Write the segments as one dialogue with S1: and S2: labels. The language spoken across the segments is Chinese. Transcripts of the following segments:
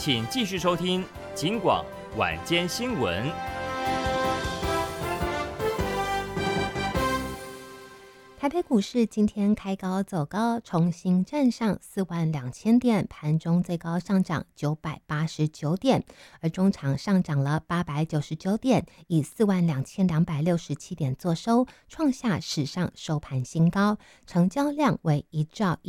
S1: 请继续收听警广晚间新闻。
S2: 台北股市今天开高走高，重新站上42000点，盘中最高上涨989点，而中场上涨了899点，以42267点作收，创下史上收盘新高，成交量为1兆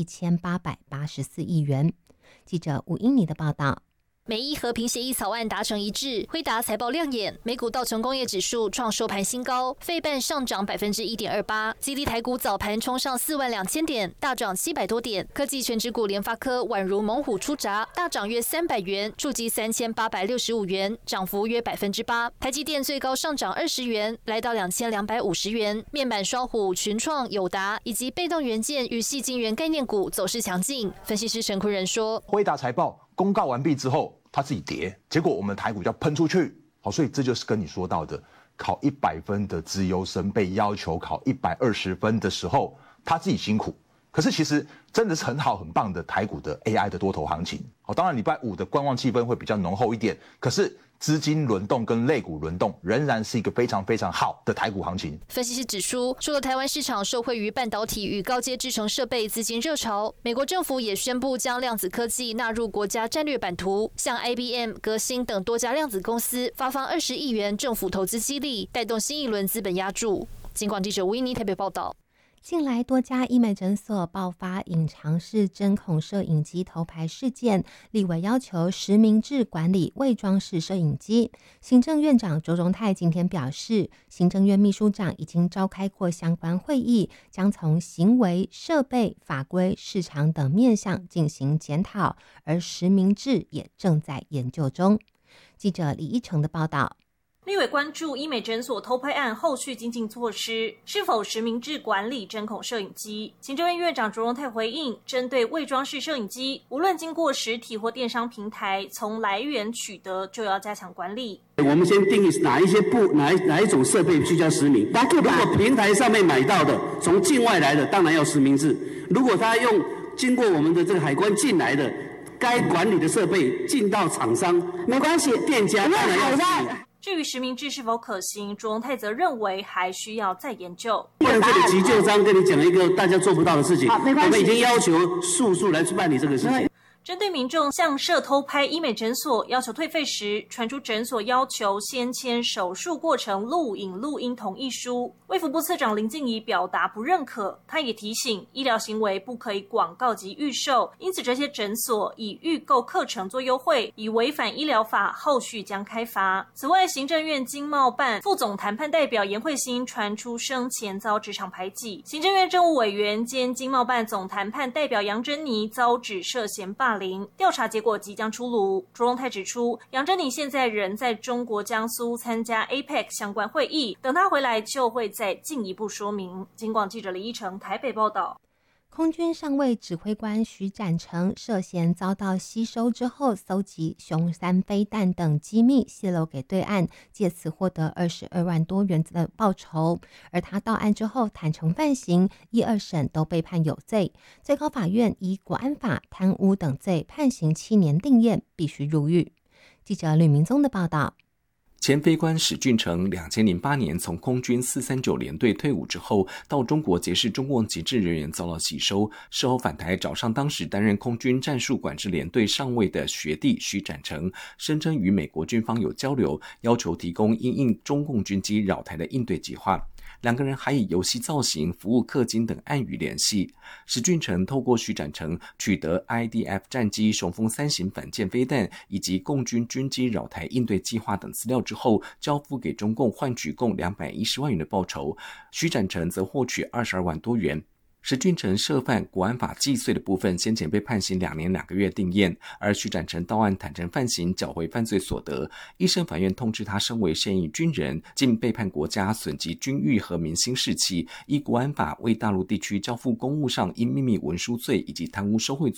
S2: 1884亿元。记者吴英妮的报道。
S3: 美伊和平协议草案达成一致，辉达财报亮眼，美股道琼工业指数创收盘新高，费半上涨1.28%，激励台股早盘冲上42000点，大涨700多点。科技全指股联发科宛如猛虎出闸，大涨约300元，触及3865元，涨幅约8%。台积电最高上涨20元，来到2250元。面板双虎群创、友达以及被动元件与矽晶圆概念股走势强劲。分析师陈坤仁说，
S4: 辉达财报公告完毕之后，它自己跌，结果我们台股就要喷出去，好，所以这就是跟你说到的，考100分的资优生被要求考120分的时候，他自己辛苦，可是其实真的是很好很棒的台股的 AI 的多头行情。好，当然礼拜5的观望气氛会比较浓厚一点，可是资金轮动跟类股轮动仍然是一个非常非常好的台股行情。
S3: 分析师指出，除了台湾市场受惠于半导体与高阶制程设备资金热潮，美国政府也宣布将量子科技纳入国家战略版图，向 IBM、革新等多家量子公司发放20亿元政府投资激励，带动新一轮资本押注。警广记者吴依妮台北报道。
S2: 近来多家医美诊所爆发隐藏式针孔摄影机偷拍事件，立委要求实名制管理伪装式摄影机。行政院长卓荣泰今天表示，行政院秘书长已经召开过相关会议，将从行为、设备、法规、市场等面向进行检讨，而实名制也正在研究中。记者李一成的报道。
S5: 立委关注医美诊所偷拍案后续精进措施，是否实名制管理针孔摄影机？行政院院长卓荣泰回应，针对伪装式摄影机，无论经过实体或电商平台，从来源取得就要加强管理。
S6: 我们先定义哪一种设备需要实名。如果平台上面买到的，从境外来的，当然要实名制。如果他用经过我们的这个海关进来的，该管理的设备进到厂商，没关系，店家当然要实名。
S5: 至于实名制是否可行，卓荣泰则认为还需要再研究。
S6: 不能这里急就章跟你讲一个大家做不到的事情，我们已经要求速来去办理这个事情。
S5: 针对民众向涉偷拍医美诊所要求退费时，传出诊所要求先签手术过程录影录音同意书，卫福部次长林静怡表达不认可。他也提醒，医疗行为不可以广告及预售，因此这些诊所以预购课程做优惠，以违反医疗法，后续将开罚。此外，行政院经贸办副总谈判代表严慧欣传出生前遭职场排挤，行政院政务委员兼经贸办总谈判代表杨珍妮遭指涉嫌霸凌。调查结果即将出炉。卓荣泰指出，杨珍妮现在人在中国江苏参加 APEC 相关会议，等他回来就会再进一步说明。警广记者李一成台北报道。
S2: 空军上尉指挥官徐展成涉嫌遭到吸收之后，搜集雄3飞弹等机密泄露给对岸，借此获得22万多元的报酬。而他到案之后坦诚犯行，1、2审都被判有罪。最高法院以国安法、贪污等罪判刑7年定谳，必须入狱。记者吕明宗的报道。
S7: 前飞官史俊成2008年从空军439联队退伍之后，到中国结识中共籍制人员遭到吸收，事后返台找上当时担任空军战术管制联队上尉的学弟徐展成，声称与美国军方有交流，要求提供因应中共军机扰台的应对计划。两个人还以游戏造型、服务氪金等暗语联系。史俊成透过徐展成取得 IDF 战机雄风3型反舰飞弹以及共军军机扰台应对计划等资料之后，交付给中共，换取共210万元的报酬。徐展成则获取22万多元。史俊成涉犯国安法既遂的部分，先前被判刑2年2个月定谳，而徐展成到案坦诚犯行，缴回犯罪所得。一审法院通知他身为现役军人，竟背叛国家，损及军誉和民心士气，依国安法为大陆地区交付公务上因秘密文书罪以及贪污受贿